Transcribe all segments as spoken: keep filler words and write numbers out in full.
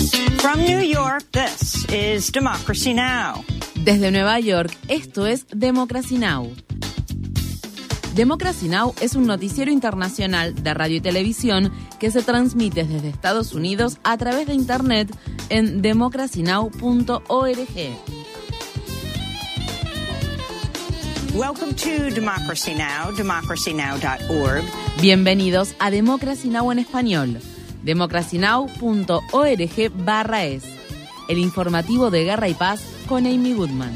From New York, this is Democracy Now! Desde Nueva York, esto es Democracy Now! Democracy Now! Es un noticiero internacional de radio y televisión que se transmite desde Estados Unidos a través de Internet en democracy now punto org. Welcome to Democracy Now!, democracy now dot org. Bienvenidos a Democracy Now! En español. democracy now punto org barra es. El informativo de Guerra y Paz con Amy Goodman.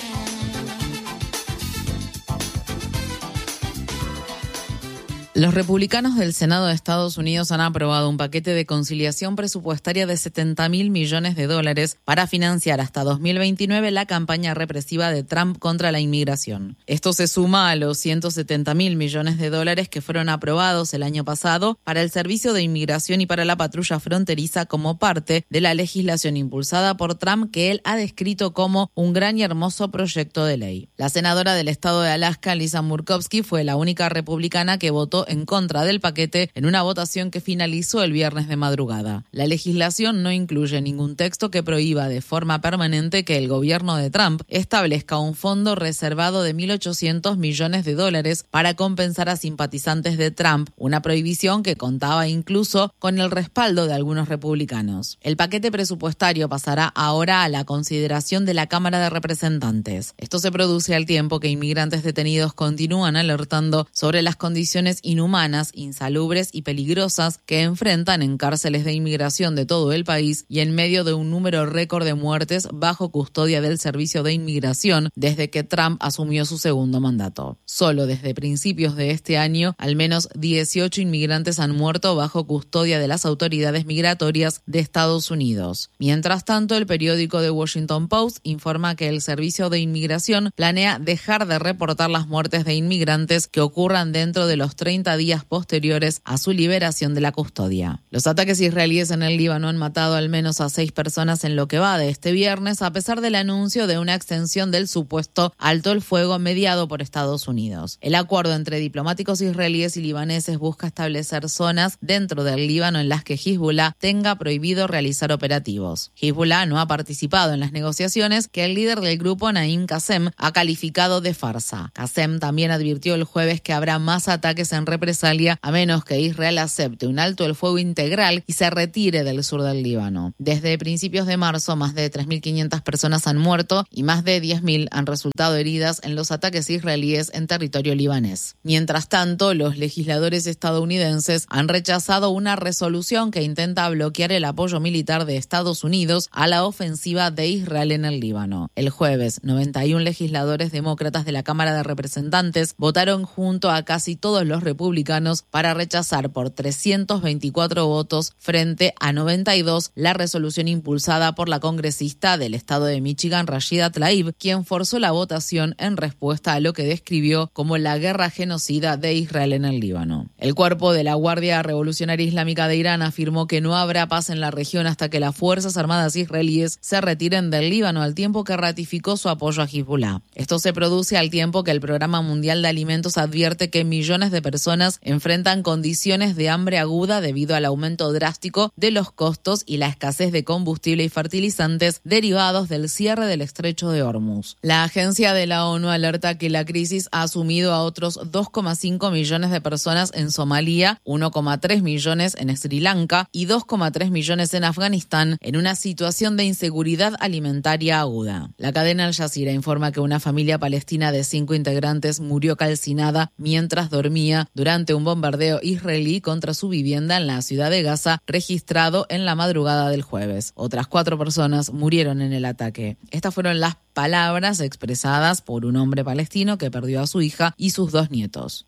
Los republicanos del Senado de Estados Unidos han aprobado un paquete de conciliación presupuestaria de setenta mil millones de dólares para financiar hasta dos mil veintinueve la campaña represiva de Trump contra la inmigración. Esto se suma a los ciento setenta mil millones de dólares que fueron aprobados el año pasado para el Servicio de Inmigración y para la patrulla fronteriza como parte de la legislación impulsada por Trump que él ha descrito como un gran y hermoso proyecto de ley. La senadora del estado de Alaska, Lisa Murkowski, fue la única republicana que votó en contra del paquete en una votación que finalizó el viernes de madrugada. La legislación no incluye ningún texto que prohíba de forma permanente que el gobierno de Trump establezca un fondo reservado de mil ochocientos millones de dólares para compensar a simpatizantes de Trump, una prohibición que contaba incluso con el respaldo de algunos republicanos. El paquete presupuestario pasará ahora a la consideración de la Cámara de Representantes. Esto se produce al tiempo que inmigrantes detenidos continúan alertando sobre las condiciones inhumanas, insalubres y peligrosas que enfrentan en cárceles de inmigración de todo el país y en medio de un número récord de muertes bajo custodia del Servicio de Inmigración desde que Trump asumió su segundo mandato. Solo desde principios de este año, al menos dieciocho inmigrantes han muerto bajo custodia de las autoridades migratorias de Estados Unidos. Mientras tanto, el periódico The Washington Post informa que el Servicio de Inmigración planea dejar de reportar las muertes de inmigrantes que ocurran dentro de los treinta días posteriores a su liberación de la custodia. Los ataques israelíes en el Líbano han matado al menos a seis personas en lo que va de este viernes, a pesar del anuncio de una extensión del supuesto alto el fuego mediado por Estados Unidos. El acuerdo entre diplomáticos israelíes y libaneses busca establecer zonas dentro del Líbano en las que Hezbollah tenga prohibido realizar operativos. Hezbollah no ha participado en las negociaciones que el líder del grupo, Naim Qassem, ha calificado de farsa. Qassem también advirtió el jueves que habrá más ataques en represalia a menos que Israel acepte un alto el fuego integral y se retire del sur del Líbano. Desde principios de marzo, más de tres mil quinientas personas han muerto y más de diez mil han resultado heridas en los ataques israelíes en territorio libanés. Mientras tanto, los legisladores estadounidenses han rechazado una resolución que intenta bloquear el apoyo militar de Estados Unidos a la ofensiva de Israel en el Líbano. El jueves, noventa y uno legisladores demócratas de la Cámara de Representantes votaron junto a casi todos los republicanos para rechazar por trescientos veinticuatro votos frente a noventa y dos la resolución impulsada por la congresista del estado de Michigan, Rashida Tlaib, quien forzó la votación en respuesta a lo que describió como la guerra genocida de Israel en el Líbano. El cuerpo de la Guardia Revolucionaria Islámica de Irán afirmó que no habrá paz en la región hasta que las fuerzas armadas israelíes se retiren del Líbano, al tiempo que ratificó su apoyo a Hezbollah. Esto se produce al tiempo que el Programa Mundial de Alimentos advierte que millones de personas enfrentan condiciones de hambre aguda debido al aumento drástico de los costos y la escasez de combustible y fertilizantes derivados del cierre del estrecho de Hormuz. La agencia de la ONU alerta que la crisis ha sumido a otros dos coma cinco millones de personas en Somalia, uno coma tres millones en Sri Lanka y dos coma tres millones en Afganistán en una situación de inseguridad alimentaria aguda. La cadena Al Jazeera informa que una familia palestina de cinco integrantes murió calcinada mientras dormía durante un bombardeo israelí contra su vivienda en la ciudad de Gaza, registrado en la madrugada del jueves. Otras cuatro personas murieron en el ataque. Estas fueron las palabras expresadas por un hombre palestino que perdió a su hija y sus dos nietos.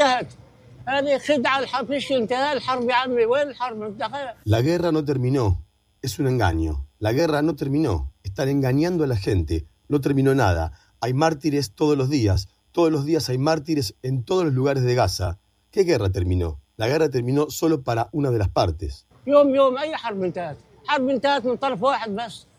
La guerra no terminó. Es un engaño. La guerra no terminó. Están engañando a la gente. No terminó nada. Hay mártires todos los días. Todos los días hay mártires en todos los lugares de Gaza. ¿Qué guerra terminó? La guerra terminó solo para una de las partes.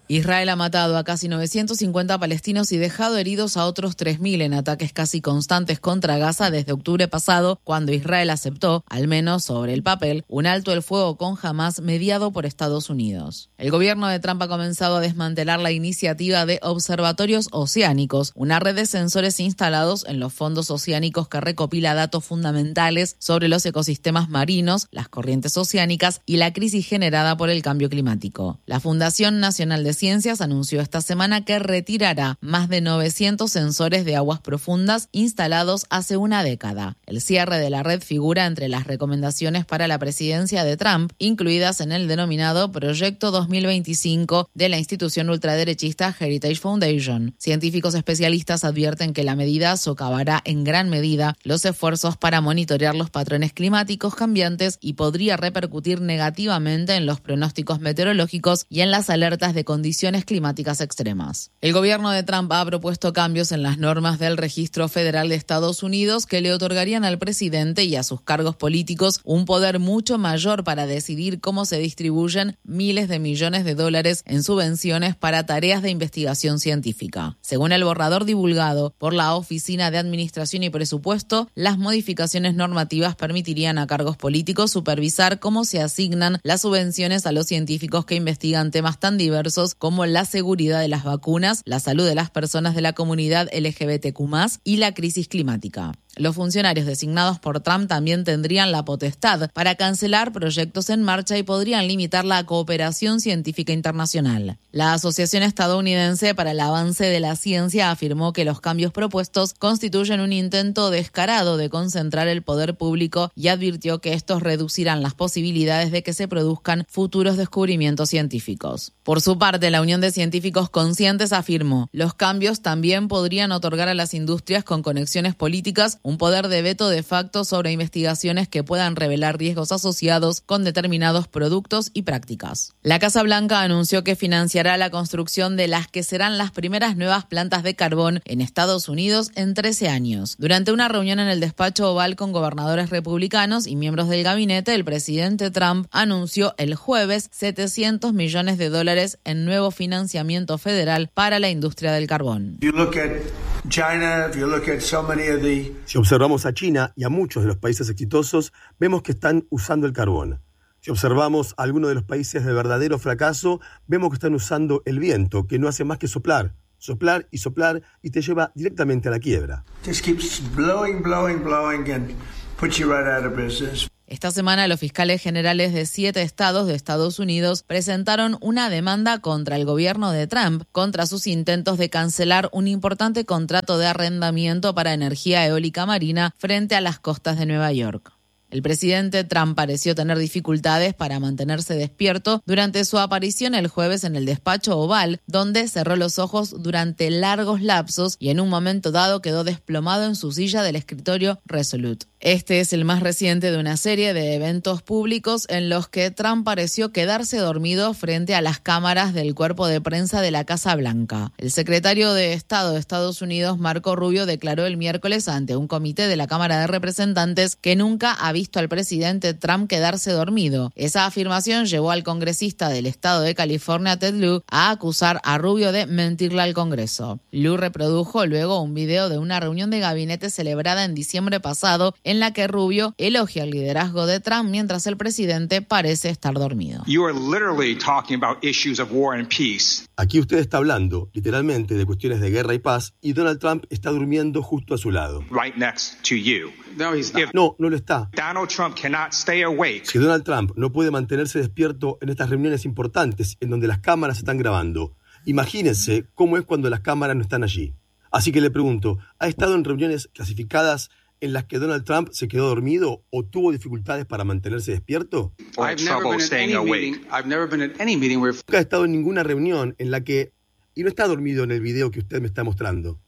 Israel ha matado a casi novecientos cincuenta palestinos y dejado heridos a otros tres mil en ataques casi constantes contra Gaza desde octubre pasado, cuando Israel aceptó, al menos sobre el papel, un alto el fuego con Hamás mediado por Estados Unidos. El gobierno de Trump ha comenzado a desmantelar la iniciativa de observatorios oceánicos, una red de sensores instalados en los fondos oceánicos que recopila datos fundamentales sobre los ecosistemas marinos, las corrientes oceánicas y la crisis generada por el cambio climático. La Fundación Nacional de Ciencias anunció esta semana que retirará más de novecientos sensores de aguas profundas instalados hace una década. El cierre de la red figura entre las recomendaciones para la presidencia de Trump, incluidas en el denominado Proyecto dos mil veinticinco de la institución ultraderechista Heritage Foundation. Científicos especialistas advierten que la medida socavará en gran medida los esfuerzos para monitorear los patrones climáticos cambiantes y podría repercutir negativamente en los pronósticos meteorológicos y en las alertas de condiciones climáticas extremas. El gobierno de Trump ha propuesto cambios en las normas del Registro Federal de Estados Unidos que le otorgarían al presidente y a sus cargos políticos un poder mucho mayor para decidir cómo se distribuyen miles de millones de dólares en subvenciones para tareas de investigación científica. Según el borrador divulgado por la Oficina de Administración y Presupuesto, las modificaciones normativas permitirían a cargos políticos supervisar cómo se asignan las subvenciones a los científicos que investigan temas tan diversos como la seguridad de las vacunas, la salud de las personas de la comunidad L G B T Q más, y la crisis climática. Los funcionarios designados por Trump también tendrían la potestad para cancelar proyectos en marcha y podrían limitar la cooperación científica internacional. La Asociación Estadounidense para el Avance de la Ciencia afirmó que los cambios propuestos constituyen un intento descarado de concentrar el poder público y advirtió que estos reducirán las posibilidades de que se produzcan futuros descubrimientos científicos. Por su parte, la Unión de Científicos Conscientes afirmó: los cambios también podrían otorgar a las industrias con conexiones políticas un poder de veto de facto sobre investigaciones que puedan revelar riesgos asociados con determinados productos y prácticas. La Casa Blanca anunció que financiará la construcción de las que serán las primeras nuevas plantas de carbón en Estados Unidos en trece años. Durante una reunión en el despacho oval con gobernadores republicanos y miembros del gabinete, el presidente Trump anunció el jueves setecientos millones de dólares en nuevo financiamiento federal para la industria del carbón. China, if you look at so many of the... Si observamos a China y a muchos de los países exitosos, vemos que están usando el carbón. Si observamos a algunos de los países de verdadero fracaso, vemos que están usando el viento, que no hace más que soplar, soplar y soplar, y te lleva directamente a la quiebra. Just keeps blowing, blowing, blowing and puts you right out of business. Esta semana los fiscales generales de siete estados de Estados Unidos presentaron una demanda contra el gobierno de Trump contra sus intentos de cancelar un importante contrato de arrendamiento para energía eólica marina frente a las costas de Nueva York. El presidente Trump pareció tener dificultades para mantenerse despierto durante su aparición el jueves en el despacho oval, donde cerró los ojos durante largos lapsos y en un momento dado quedó desplomado en su silla del escritorio Resolute. Este es el más reciente de una serie de eventos públicos en los que Trump pareció quedarse dormido frente a las cámaras del cuerpo de prensa de la Casa Blanca. El secretario de Estado de Estados Unidos, Marco Rubio, declaró el miércoles ante un comité de la Cámara de Representantes que nunca había visto al presidente Trump quedarse dormido. Esa afirmación llevó al congresista del estado de California, Ted Lieu, a acusar a Rubio de mentirle al Congreso. Lieu reprodujo luego un video de una reunión de gabinete celebrada en diciembre pasado en la que Rubio elogia el liderazgo de Trump mientras el presidente parece estar dormido. You are literally talking about issues of war and peace. Aquí usted está hablando literalmente de cuestiones de guerra y paz y Donald Trump está durmiendo justo a su lado. Right next to you. No, he's not. No, no lo está. Donald Trump cannot stay awake. Si Donald Trump no puede mantenerse despierto en estas reuniones importantes en donde las cámaras están grabando, imagínense cómo es cuando las cámaras no están allí. Así que le pregunto, ¿ha estado en reuniones clasificadas en las que Donald Trump se quedó dormido o tuvo dificultades para mantenerse despierto? I've never been at any meeting. I've never been at any meeting where... Nunca ha estado en ninguna reunión en la que y no está dormido en el video que usted me está mostrando.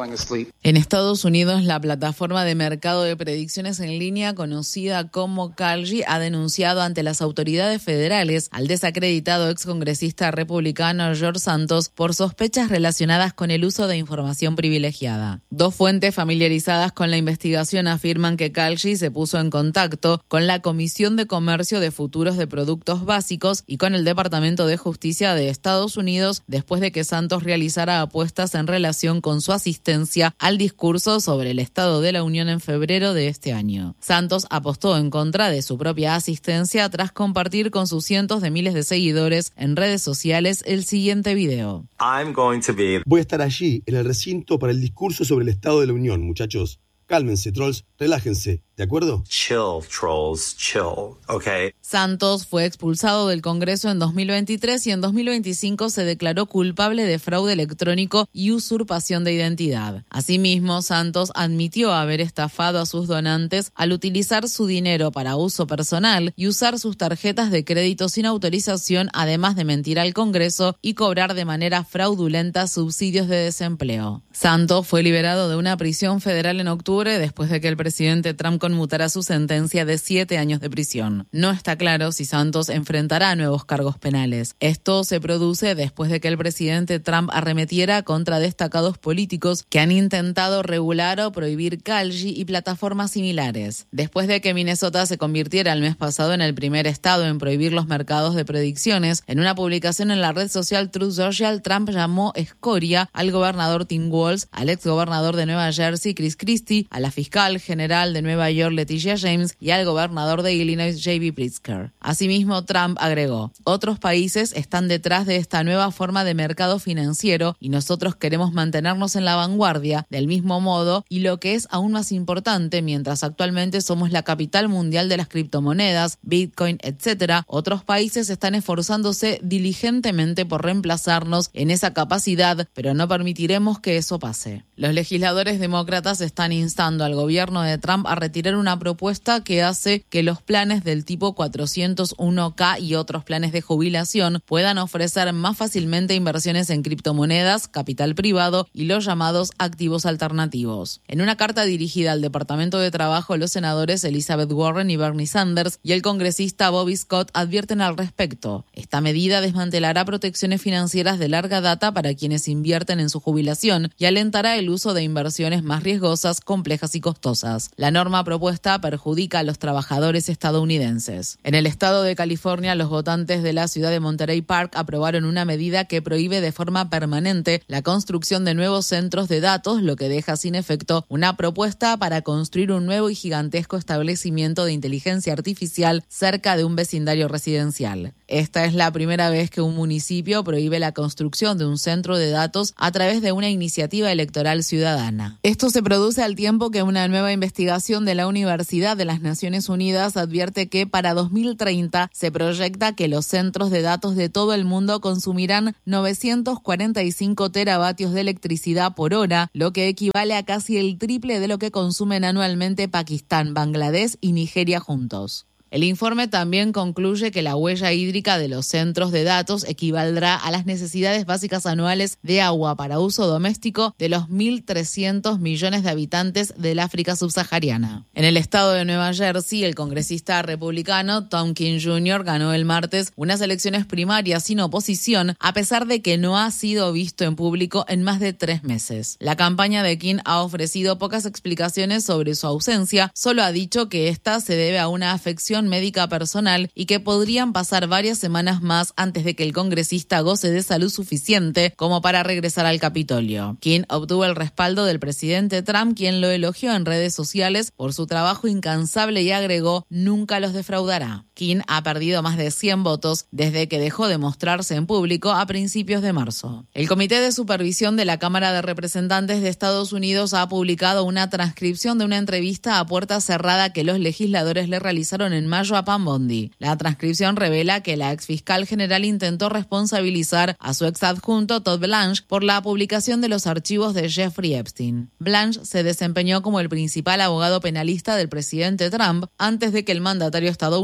En Estados Unidos, la plataforma de mercado de predicciones en línea conocida como Kalshi ha denunciado ante las autoridades federales al desacreditado excongresista republicano George Santos por sospechas relacionadas con el uso de información privilegiada. Dos fuentes familiarizadas con la investigación afirman que Kalshi se puso en contacto con la Comisión de Comercio de Futuros de Productos Básicos y con el Departamento de Justicia de Estados Unidos después de que Santos realizara apuestas en relación con su asistencia al discurso sobre el Estado de la Unión en febrero de este año. Santos apostó en contra de su propia asistencia tras compartir con sus cientos de miles de seguidores en redes sociales el siguiente video. I'm going to be... Voy a estar allí, en el recinto, para el discurso sobre el Estado de la Unión, muchachos. Cálmense, trolls, relájense, ¿de acuerdo? Chill, trolls, chill, okay. Santos fue expulsado del Congreso en dos mil veintitrés y en dos mil veinticinco se declaró culpable de fraude electrónico y usurpación de identidad. Asimismo, Santos admitió haber estafado a sus donantes al utilizar su dinero para uso personal y usar sus tarjetas de crédito sin autorización, además de mentir al Congreso y cobrar de manera fraudulenta subsidios de desempleo. Santos fue liberado de una prisión federal en octubre después de que el presidente Trump conmutara su sentencia de siete años de prisión. No está claro si Santos enfrentará nuevos cargos penales. Esto se produce después de que el presidente Trump arremetiera contra destacados políticos que han intentado regular o prohibir Kalshi y plataformas similares. Después de que Minnesota se convirtiera el mes pasado en el primer estado en prohibir los mercados de predicciones, en una publicación en la red social Truth Social, Trump llamó escoria al gobernador Tim Walz, al exgobernador de Nueva Jersey Chris Christie, a la fiscal general de Nueva York Letitia James y al gobernador de Illinois J B Pritzker. Asimismo, Trump agregó: otros países están detrás de esta nueva forma de mercado financiero y nosotros queremos mantenernos en la vanguardia del mismo modo, y lo que es aún más importante, mientras actualmente somos la capital mundial de las criptomonedas, Bitcoin, etcétera, otros países están esforzándose diligentemente por reemplazarnos en esa capacidad, pero no permitiremos que eso pase. Los legisladores demócratas están instando al gobierno de Trump a retirar una propuesta que hace que los planes del tipo cuatrocientos uno K y otros planes de jubilación puedan ofrecer más fácilmente inversiones en criptomonedas, capital privado y los llamados activos alternativos. En una carta dirigida al Departamento de Trabajo, los senadores Elizabeth Warren y Bernie Sanders y el congresista Bobby Scott advierten al respecto. Esta medida desmantelará protecciones financieras de larga data para quienes invierten en su jubilación y alentará el uso de inversiones más riesgosas, complejas y costosas. La norma propuesta perjudica a los trabajadores estadounidenses. En el estado de California, los votantes de la ciudad de Monterey Park aprobaron una medida que prohíbe de forma permanente la construcción de nuevos centros de datos, lo que deja sin efecto una propuesta para construir un nuevo y gigantesco establecimiento de inteligencia artificial cerca de un vecindario residencial. Esta es la primera vez que un municipio prohíbe la construcción de un centro de datos a través de una iniciativa electoral ciudadana. Esto se produce al tiempo que una nueva investigación de la Universidad de las Naciones Unidas advierte que para dos mil treinta se proyecta que los centros de datos de todo el mundo consumirán novecientos cuarenta y cinco teravatios de electricidad por hora, lo que equivale a casi el triple de lo que consumen anualmente Pakistán, Bangladesh y Nigeria juntos. El informe también concluye que la huella hídrica de los centros de datos equivaldrá a las necesidades básicas anuales de agua para uso doméstico de los mil trescientos millones de habitantes del África subsahariana. En el estado de Nueva Jersey, el congresista republicano Tom King junior ganó el martes unas elecciones primarias sin oposición, a pesar de que no ha sido visto en público en más de tres meses. La campaña de King ha ofrecido pocas explicaciones sobre su ausencia, solo ha dicho que esta se debe a una afección médica personal y que podrían pasar varias semanas más antes de que el congresista goce de salud suficiente como para regresar al Capitolio. King obtuvo el respaldo del presidente Trump, quien lo elogió en redes sociales por su trabajo incansable y agregó: nunca los defraudará. King ha perdido más de cien votos desde que dejó de mostrarse en público a principios de marzo. El Comité de Supervisión de la Cámara de Representantes de Estados Unidos ha publicado una transcripción de una entrevista a puerta cerrada que los legisladores le realizaron en mayo a Pam Bondi. La transcripción revela que la exfiscal general intentó responsabilizar a su exadjunto Todd Blanche por la publicación de los archivos de Jeffrey Epstein. Blanche se desempeñó como el principal abogado penalista del presidente Trump antes de que el mandatario estadounidense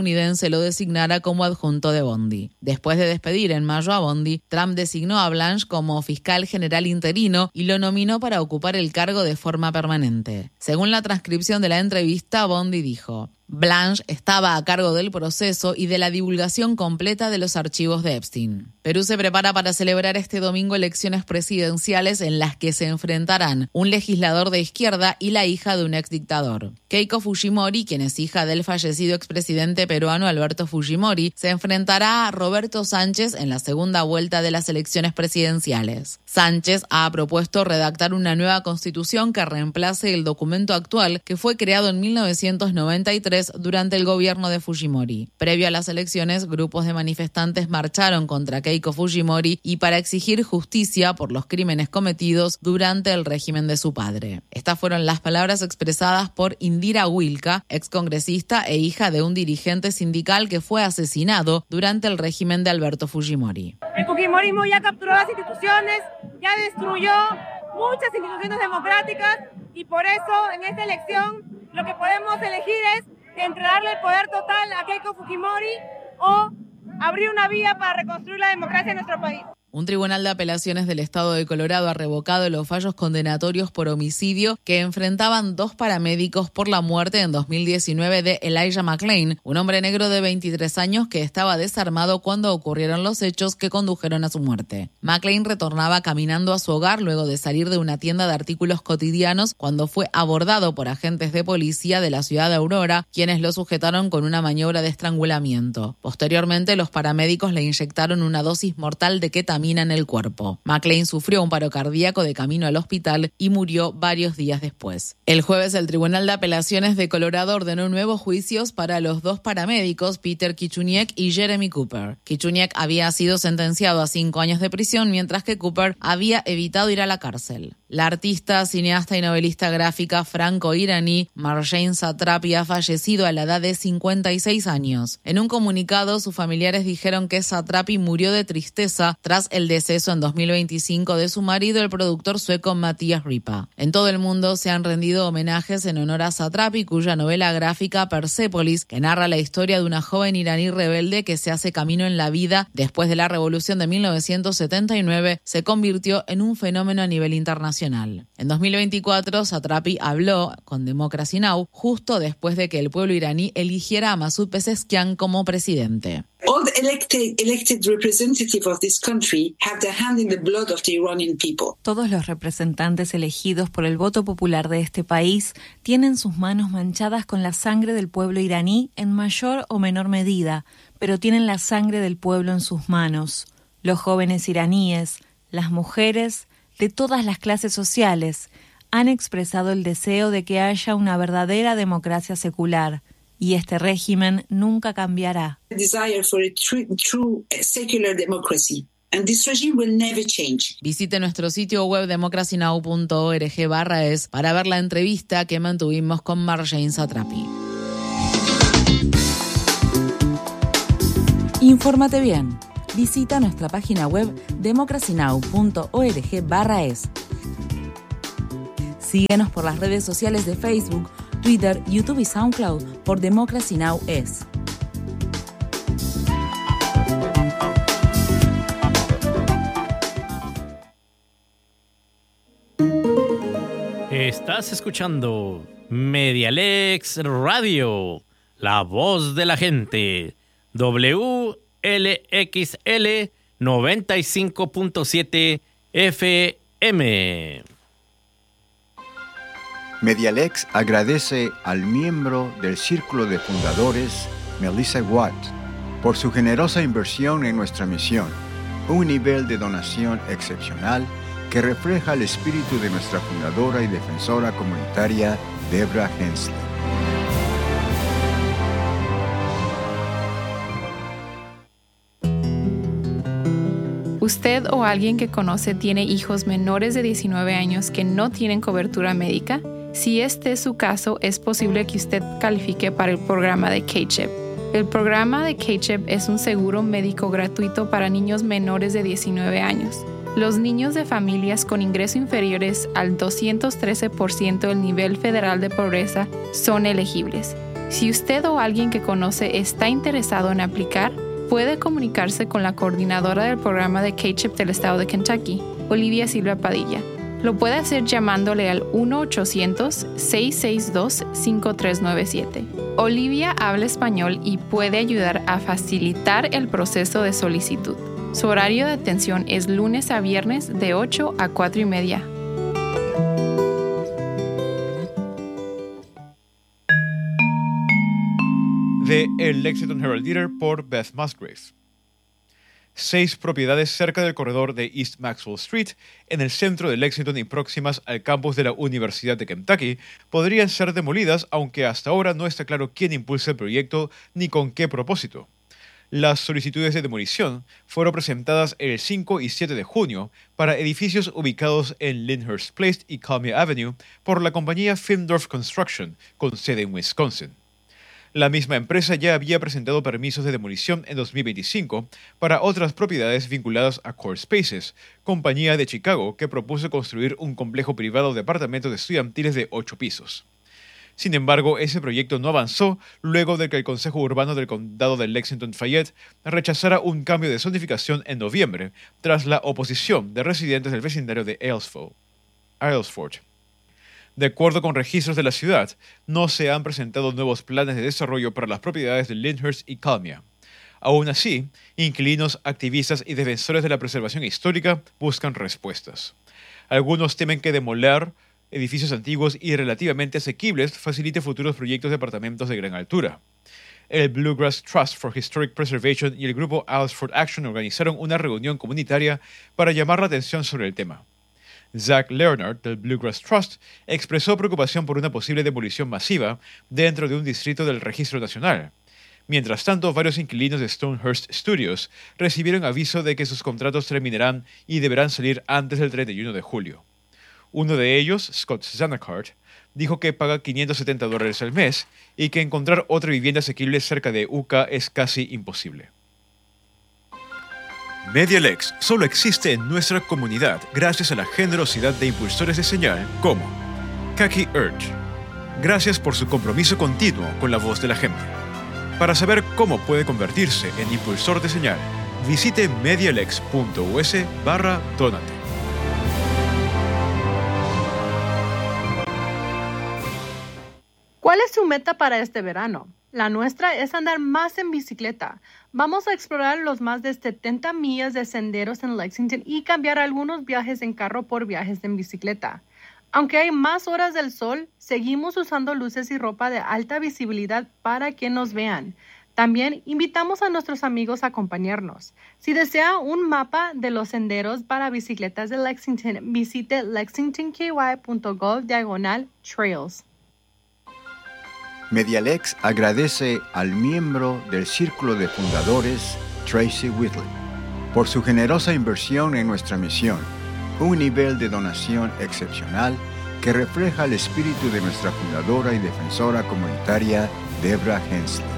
se lo designara como adjunto de Bondi. Después de despedir en mayo a Bondi, Trump designó a Blanche como fiscal general interino y lo nominó para ocupar el cargo de forma permanente. Según la transcripción de la entrevista, Bondi dijo: Blanche estaba a cargo del proceso y de la divulgación completa de los archivos de Epstein. Perú se prepara para celebrar este domingo elecciones presidenciales en las que se enfrentarán un legislador de izquierda y la hija de un exdictador. Keiko Fujimori, quien es hija del fallecido expresidente peruano Alberto Fujimori, se enfrentará a Roberto Sánchez en la segunda vuelta de las elecciones presidenciales. Sánchez ha propuesto redactar una nueva constitución que reemplace el documento actual que fue creado en mil novecientos noventa y tres durante el gobierno de Fujimori. Previo a las elecciones, grupos de manifestantes marcharon contra Keiko Fujimori y para exigir justicia por los crímenes cometidos durante el régimen de su padre. Estas fueron las palabras expresadas por Indira Wilka, excongresista e hija de un dirigente sindical que fue asesinado durante el régimen de Alberto Fujimori. El Fujimorismo ya capturó las instituciones, ya destruyó muchas instituciones democráticas y por eso en esta elección lo que podemos elegir es entregarle el poder total a Keiko Fujimori o abrir una vía para reconstruir la democracia en nuestro país. Un tribunal de apelaciones del estado de Colorado ha revocado los fallos condenatorios por homicidio que enfrentaban dos paramédicos por la muerte en dos mil diecinueve de Elijah McClain, un hombre negro de veintitrés años que estaba desarmado cuando ocurrieron los hechos que condujeron a su muerte. McClain retornaba caminando a su hogar luego de salir de una tienda de artículos cotidianos cuando fue abordado por agentes de policía de la ciudad de Aurora, quienes lo sujetaron con una maniobra de estrangulamiento. Posteriormente, los paramédicos le inyectaron una dosis mortal de ketamina en el cuerpo. McClain sufrió un paro cardíaco de camino al hospital y murió varios días después. El jueves, el Tribunal de Apelaciones de Colorado ordenó nuevos juicios para los dos paramédicos, Peter Kichuniek y Jeremy Cooper. Kichuniek había sido sentenciado a cinco años de prisión, mientras que Cooper había evitado ir a la cárcel. La artista, cineasta y novelista gráfica franco-iraní Marjane Satrapi ha fallecido a la edad de cincuenta y seis años. En un comunicado, sus familiares dijeron que Satrapi murió de tristeza tras el deceso en dos mil veinticinco de su marido, el productor sueco Matías Ripa. En todo el mundo se han rendido homenajes en honor a Satrapi, cuya novela gráfica Persepolis, que narra la historia de una joven iraní rebelde que se hace camino en la vida después de la revolución de mil novecientos setenta y nueve, se convirtió en un fenómeno a nivel internacional. En dos mil veinticuatro, Satrapi habló con Democracy Now! Justo después de que el pueblo iraní eligiera a Masoud Pezeshkian como presidente. All the elected, elected representatives of this country have their hand in the blood of the Iranian people. Todos los representantes elegidos por el voto popular de este país tienen sus manos manchadas con la sangre del pueblo iraní en mayor o menor medida, pero tienen la sangre del pueblo en sus manos. Los jóvenes iraníes, las mujeres, de todas las clases sociales, han expresado el deseo de que haya una verdadera democracia secular, y este régimen nunca cambiará. Desire for a true, true secular democracy. And this regime will never change. Visite nuestro sitio web democracy now punto org barra es para ver la entrevista que mantuvimos con Marjane Satrapi. Infórmate bien. Visita nuestra página web democracy now punto org barra es. Síguenos por las redes sociales de Facebook, Twitter, YouTube y SoundCloud por Democracy Now! Es. Estás escuchando Medialex Radio, la voz de la gente, W L X L noventa y cinco punto siete F M. Medialex agradece al miembro del Círculo de Fundadores, Melissa Watt, por su generosa inversión en nuestra misión, un nivel de donación excepcional que refleja el espíritu de nuestra fundadora y defensora comunitaria, Debra Hensley. ¿Usted o alguien que conoce tiene hijos menores de diecinueve años que no tienen cobertura médica? Si este es su caso, es posible que usted califique para el programa de K-CHIP. El programa de K-CHIP es un seguro médico gratuito para niños menores de diecinueve años. Los niños de familias con ingresos inferiores al doscientos trece por ciento del nivel federal de pobreza son elegibles. Si usted o alguien que conoce está interesado en aplicar, puede comunicarse con la coordinadora del programa de K-CHIP del estado de Kentucky, Olivia Silva Padilla. Lo puede hacer llamándole al uno ochocientos, seis seis dos, cinco tres nueve siete. Olivia habla español y puede ayudar a facilitar el proceso de solicitud. Su horario de atención es lunes a viernes de ocho a cuatro y media. De El Lexington Herald Leader por Beth Musgrave. Seis propiedades cerca del corredor de East Maxwell Street, en el centro de Lexington y próximas al campus de la Universidad de Kentucky, podrían ser demolidas, aunque hasta ahora no está claro quién impulsa el proyecto ni con qué propósito. Las solicitudes de demolición fueron presentadas el cinco y siete de junio para edificios ubicados en Lyndhurst Place y Calmia Avenue por la compañía Findorf Construction, con sede en Wisconsin. La misma empresa ya había presentado permisos de demolición en dos mil veinticinco para otras propiedades vinculadas a Core Spaces, compañía de Chicago que propuso construir un complejo privado de apartamentos estudiantiles de ocho pisos. Sin embargo, ese proyecto no avanzó luego de que el Consejo Urbano del Condado de Lexington-Fayette rechazara un cambio de zonificación en noviembre tras la oposición de residentes del vecindario de Aylesford. De acuerdo con registros de la ciudad, no se han presentado nuevos planes de desarrollo para las propiedades de Lyndhurst y Calmia. Aún así, inquilinos, activistas y defensores de la preservación histórica buscan respuestas. Algunos temen que demoler edificios antiguos y relativamente asequibles facilite futuros proyectos de apartamentos de gran altura. El Bluegrass Trust for Historic Preservation y el grupo Aylesford Action organizaron una reunión comunitaria para llamar la atención sobre el tema. Zach Leonard, del Bluegrass Trust, expresó preocupación por una posible demolición masiva dentro de un distrito del Registro Nacional. Mientras tanto, varios inquilinos de Stonehurst Studios recibieron aviso de que sus contratos terminarán y deberán salir antes del treinta y uno de julio. Uno de ellos, Scott Zanacart, dijo que paga quinientos setenta dólares al mes y que encontrar otra vivienda asequible cerca de U C A es casi imposible. MediaLex solo existe en nuestra comunidad gracias a la generosidad de impulsores de señal como Kaki Urge. Gracias por su compromiso continuo con la voz de la gente. Para saber cómo puede convertirse en impulsor de señal, visite medialex.us barra donate. ¿Cuál es su meta para este verano? La nuestra es andar más en bicicleta. Vamos a explorar los más de setenta millas de senderos en Lexington y cambiar algunos viajes en carro por viajes en bicicleta. Aunque hay más horas del sol, seguimos usando luces y ropa de alta visibilidad para que nos vean. También invitamos a nuestros amigos a acompañarnos. Si desea un mapa de los senderos para bicicletas de Lexington, visite lexingtonky.gov diagonal trails. MediaLex agradece al miembro del Círculo de Fundadores, Tracy Whitley, por su generosa inversión en nuestra misión, un nivel de donación excepcional que refleja el espíritu de nuestra fundadora y defensora comunitaria, Debra Hensley.